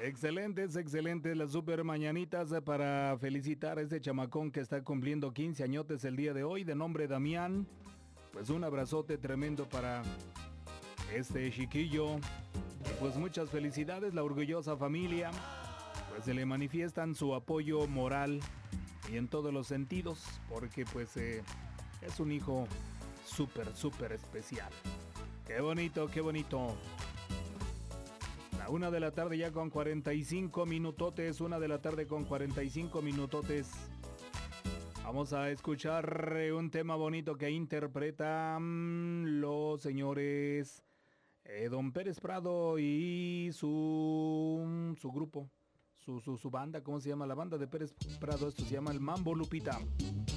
Excelentes las super mañanitas para felicitar a este chamacón que está cumpliendo 15 añotes el día de hoy, de nombre Damián. Pues un abrazote tremendo para este chiquillo. Y pues muchas felicidades, la orgullosa familia. Pues se le manifiestan su apoyo moral y en todos los sentidos, porque pues es un hijo súper especial. Qué bonito, qué bonito. La 1 de la tarde ya con 45 minutotes, 1 de la tarde con 45 minutotes. Vamos a escuchar un tema bonito que interpretan los señores Don Pérez Prado y su grupo, su banda. ¿Cómo se llama la banda de Pérez Prado? Esto se llama el Mambo Lupita.